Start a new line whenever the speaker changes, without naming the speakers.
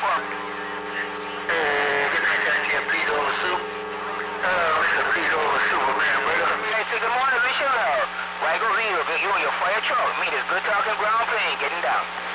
Good night, Dr. Please over soup. Mr. Please over Superman, brother.
Hey, say good morning, Richard. Why go Rio? Get you on your fire truck. Meet us good talking ground plane getting down.